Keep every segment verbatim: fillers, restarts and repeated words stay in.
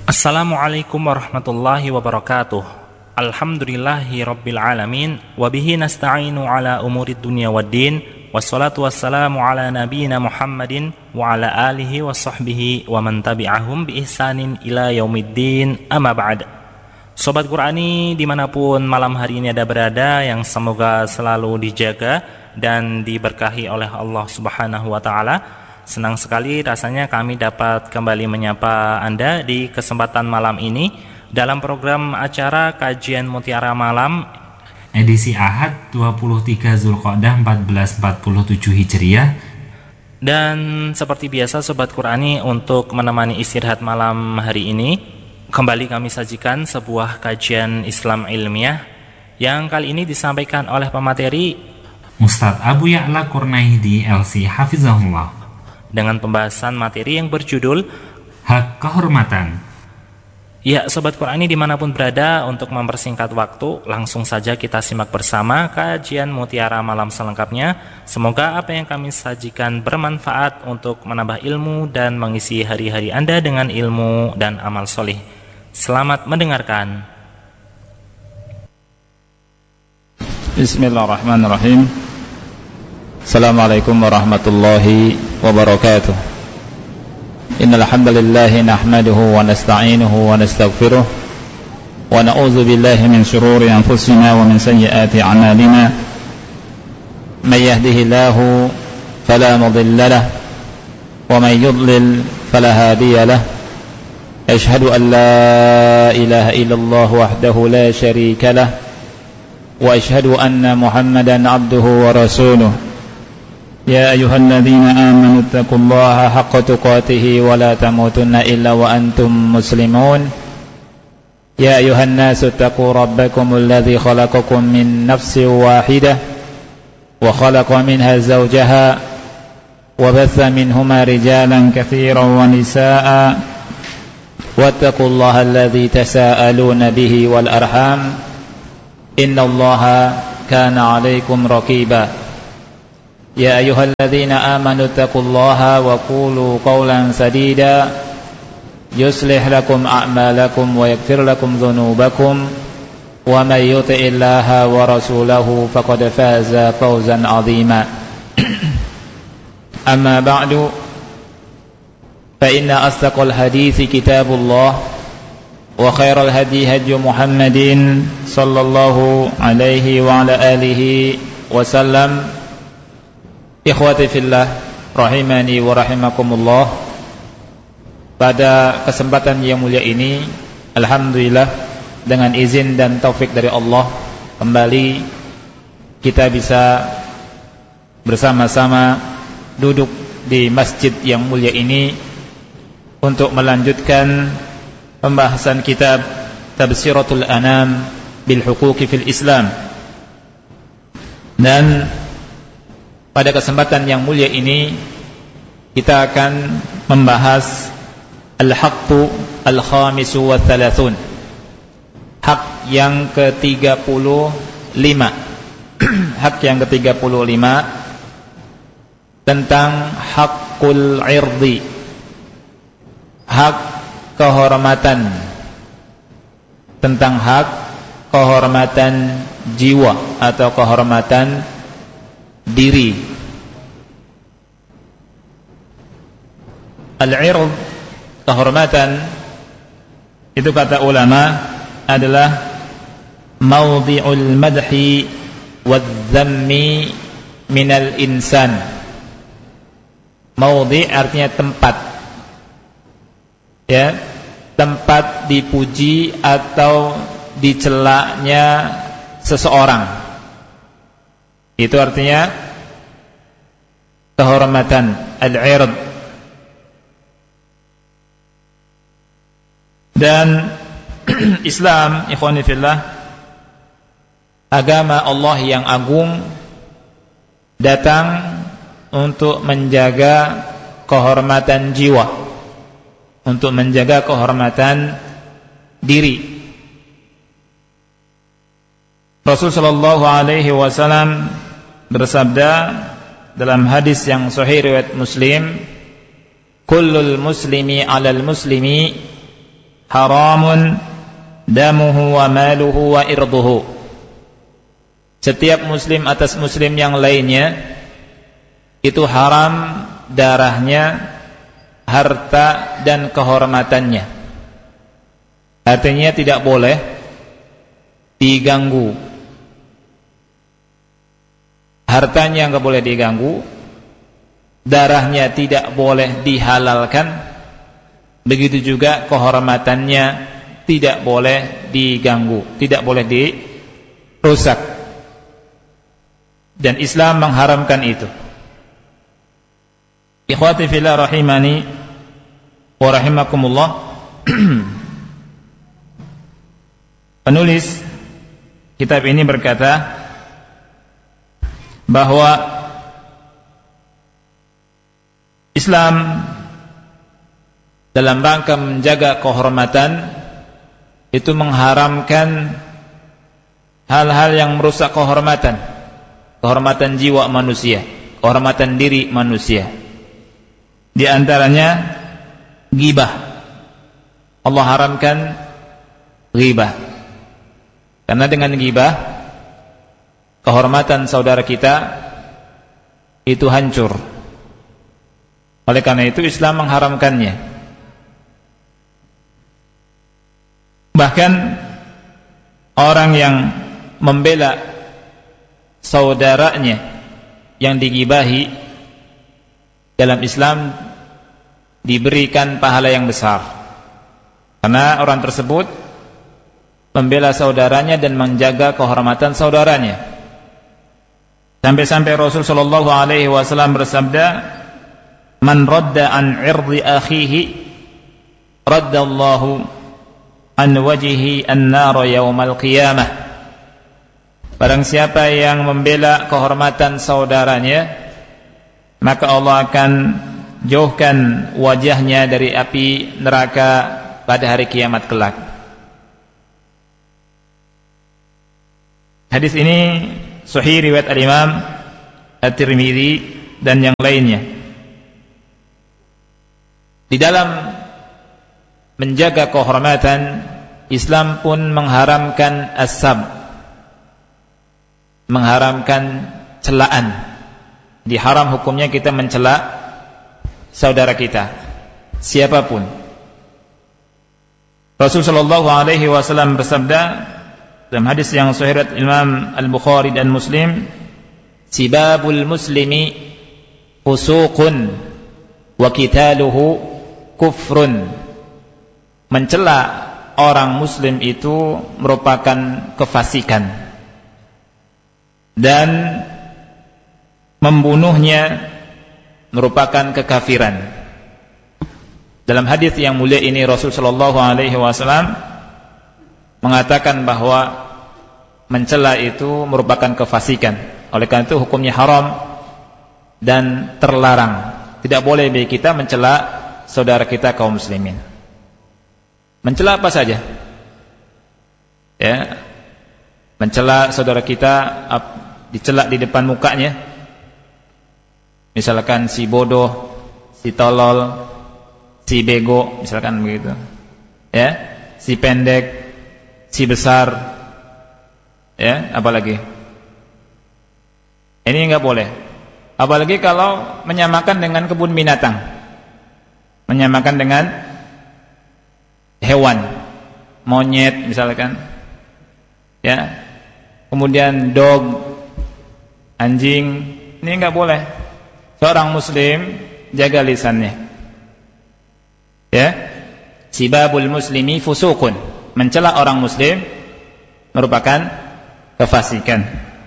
Assalamualaikum warahmatullahi wabarakatuh. Alhamdulillahi rabbil alamin. Wabihi nasta'inu ala umurid dunya waddin. Wassalatu wassalamu ala nabiyina Muhammadin wa ala alihi wa sahbihi wa man tabi'ahum bi ihsanin ila yaumiddin. Amma ba'd. Sobat Qurani dimanapun malam hari ini ada berada, yang semoga selalu dijaga dan diberkahi oleh Allah subhanahu wa ta'ala. Senang sekali rasanya kami dapat kembali menyapa Anda di kesempatan malam ini dalam program acara Kajian Mutiara Malam edisi Ahad dua puluh tiga Zulqa'dah seribu empat ratus empat puluh tujuh Hijriah. Dan seperti biasa Sobat Qurani, untuk menemani istirahat malam hari ini kembali kami sajikan sebuah kajian Islam ilmiah yang kali ini disampaikan oleh pemateri Ustadz Abu Ya'la Qurnaidi L C Hafizahullah, dengan pembahasan materi yang berjudul Hak Kehormatan. Ya, Sobat Qurani dimanapun berada, untuk mempersingkat waktu, langsung saja kita simak bersama kajian Mutiara Malam selengkapnya. Semoga apa yang kami sajikan bermanfaat untuk menambah ilmu dan mengisi hari-hari Anda dengan ilmu dan amal solih. Selamat mendengarkan. Bismillahirrahmanirrahim. Assalamualaikum warahmatullahi wabarakatuh. Innal hamdalillah nahmaduhu wa nasta'inuhu wa nastaghfiruh wa na'udzu billahi min shururi anfusina wa min sayyiati a'malina. May yahdihillahu fala mudilla lahu wa may yudlil fala hadiya lahu. Ashhadu an la ilaha illallah wahdahu la sharika lahu wa ashhadu anna Muhammadan 'abduhu wa rasuluh. يا أيها الذين آمنوا اتقوا الله حق تقاته ولا تموتن إلا وأنتم مسلمون. يا أيها الناس اتقوا ربكم الذي خلقكم من نفس واحدة وخلق منها زوجها وبث منهما رجالا كثيرا ونساء واتقوا الله الذي تساءلون به والأرحام إن الله كان عليكم رقيبا. يا أيها الذين آمنوا اتقوا الله وقولوا قولا سديدا يصلح لكم أعمالكم ويغفر لكم ذنوبكم ومن يطع الله ورسوله فقد فاز فوزا عظيما. أما بعد فإن أصدق الحديث كتاب الله وخير الهدي هدي محمد صلى الله عليه وعلى آله وسلم. Ikhwati fillah rahimani wa rahimakumullah. Pada kesempatan yang mulia ini, alhamdulillah dengan izin dan taufik dari Allah, kembali kita bisa bersama-sama duduk di masjid yang mulia ini untuk melanjutkan pembahasan kitab Tabsiratul Anam bil Huquqi fil Islam. Dan pada kesempatan yang mulia ini kita akan membahas Al-Haqqu Al-Khamisu wa Thalathun, hak yang ke tiga puluh lima. Hak yang ke tiga puluh lima tentang Haqqul Irdi, hak kehormatan, tentang hak kehormatan jiwa atau kehormatan diri. Al-ird, kehormatan, itu kata ulama adalah mawdi'ul madhi wadh-dhammi minal insan. Mawdi' artinya tempat, ya, tempat dipuji atau dicelaknya seseorang. Itu artinya kehormatan, al-ird. Dan Islam, ikhwani fillah, agama Allah yang agung, datang untuk menjaga kehormatan jiwa, untuk menjaga kehormatan diri. Rasul sallallahu alaihi wasallam bersabda dalam hadis yang sahih riwayat Muslim, kullul muslimi 'alal muslimi haramun damuhu wa maluhu wa irduhu. Setiap muslim atas muslim yang lainnya itu haram darahnya, harta dan kehormatannya. Artinya tidak boleh diganggu. Hartanya enggak boleh diganggu, darahnya tidak boleh dihalalkan, begitu juga kehormatannya tidak boleh diganggu, tidak boleh dirusak. Dan Islam mengharamkan itu. Ikhwati fillah rahimani wa rahimakumullah. Penulis kitab ini berkata bahwa Islam dalam rangka menjaga kehormatan itu mengharamkan hal-hal yang merusak kehormatan, kehormatan jiwa manusia, kehormatan diri manusia. Di antaranya ghibah. Allah haramkan ghibah. Karena dengan ghibah kehormatan saudara kita itu hancur. Oleh karena itu Islam mengharamkannya. Bahkan orang yang membela saudaranya yang digibahi dalam Islam diberikan pahala yang besar, karena orang tersebut membela saudaranya dan menjaga kehormatan saudaranya. Sampai-sampai Rasul sallallahu alaihi wasallam bersabda, "Man radda an 'irdi akhihi raddallahu an wajhihi an-nar yaumal qiyamah." Barang siapa yang membela kehormatan saudaranya, maka Allah akan jauhkan wajahnya dari api neraka pada hari kiamat kelak. Hadis ini sahih riwayat al-Imam At-Tirmidzi dan yang lainnya. Di dalam menjaga kehormatan, Islam pun mengharamkan as-sab, mengharamkan celaan. Diharam hukumnya kita mencela saudara kita, siapapun. Rasul sallallahu alaihi wasallam bersabda dalam hadis yang sahih riwayat Imam Al-Bukhari dan Muslim, "Sibabul muslimi fusuqun wa qitaluhu kufrun." Mencela orang muslim itu merupakan kefasikan, dan membunuhnya merupakan kekafiran. Dalam hadis yang mulia ini Rasul sallallahu alaihi wasallam mengatakan bahwa mencela itu merupakan kefasikan. Oleh karena itu hukumnya haram dan terlarang. Tidak boleh bagi kita mencela saudara kita kaum muslimin. Mencela apa saja? Ya. Mencela saudara kita, dicela di depan mukanya. Misalkan si bodoh, si tolol, si bego, misalkan begitu. Ya, si pendek, si besar. Ya, apalagi? Ini enggak boleh. Apalagi kalau menyamakan dengan kebun binatang. Menyamakan dengan hewan, monyet misalkan. Ya. Kemudian dog, anjing, ini enggak boleh. Seorang muslim jaga lisannya. Ya. Sibabul muslimi fusuqun. Mencela orang muslim merupakan kefasikan.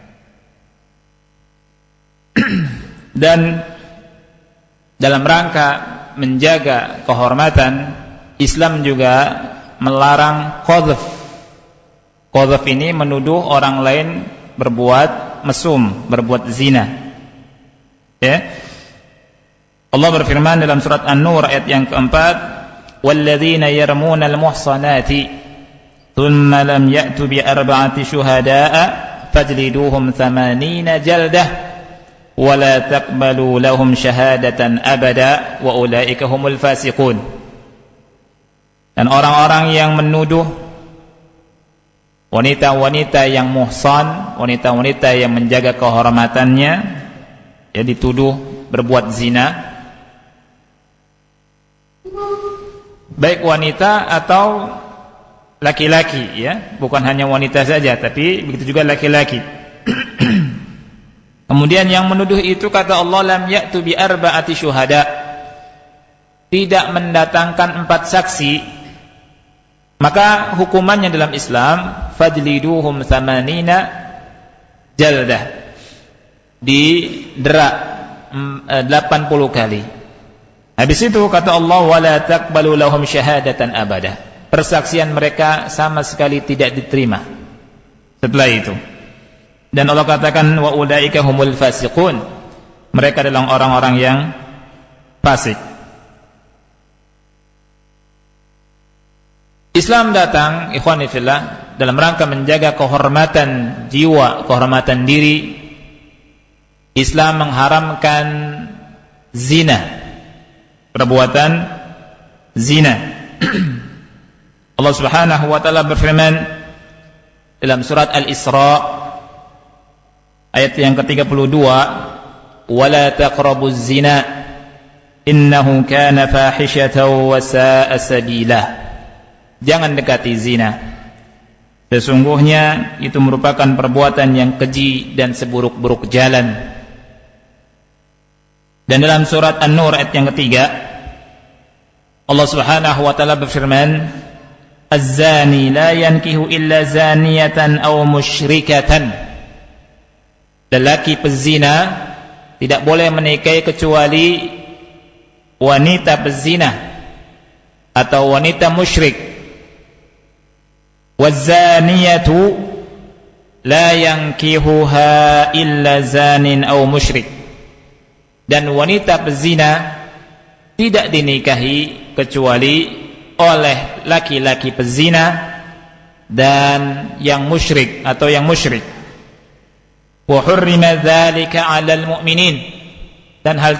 Dan dalam rangka menjaga kehormatan, Islam juga melarang qadzf. Qadzf ini menuduh orang lain berbuat mesum, berbuat zina. Ya. Allah berfirman dalam surat An-Nur ayat yang keempat, "Walladzina yarmuna al-muhsanati thumma lam ya'tu bi arba'ati syuhada'a fajliduhum thamanina jaldah wa la taqbalu lahum syahadatan abada wa ulaika humul fasiqun." Dan orang-orang yang menuduh wanita-wanita yang muhsan, wanita-wanita yang menjaga kehormatannya, ya dituduh berbuat zina, baik wanita atau laki-laki, ya, bukan hanya wanita saja, tapi begitu juga laki-laki. Kemudian yang menuduh itu kata Allah, lam ya'tu bi arba'ati syuhada, tidak mendatangkan empat saksi, maka hukumannya dalam Islam fajliduhum thamanina jaldah, didera delapan puluh kali. Habis itu kata Allah, wala taqbalu lahum syahadatan abada, persaksian mereka sama sekali tidak diterima setelah itu. Dan Allah katakan, wa ulaika humul fasiqun, mereka adalah orang-orang yang fasik. Islam datang, ikhwani fillah, dalam rangka menjaga kehormatan jiwa, kehormatan diri. Islam mengharamkan zina, perbuatan zina. Allah Subhanahu wa taala berfirman dalam surat Al-Isra ayat yang ke tiga puluh dua, wala taqrabuz zina innahu kana fahishatan wa sa'a sabila, jangan dekati zina, sesungguhnya itu merupakan perbuatan yang keji dan seburuk-buruk jalan. Dan dalam surat An-Nur ayat yang ketiga, Allah Subhanahu wa taala berfirman, az-zani la yankihu illa zaniyatan aw musyrikatan, lelaki pezina tidak boleh menikahi kecuali wanita pezina atau wanita musyrik. Waz-zaniyatu la yankihuha illa zanin aw musyrik, dan wanita pezina tidak dinikahi kecuali oleh laki-laki pezina dan yang musyrik atau yang musyrik. Wa hurrima dzalika 'alal mu'minin, dan hal